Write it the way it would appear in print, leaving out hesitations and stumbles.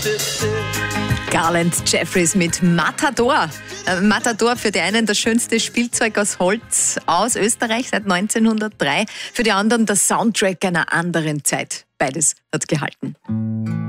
Garland Jeffries mit Matador. Matador für die einen das schönste Spielzeug aus Holz aus Österreich seit 1903. Für die anderen der Soundtrack einer anderen Zeit. Beides hat gehalten.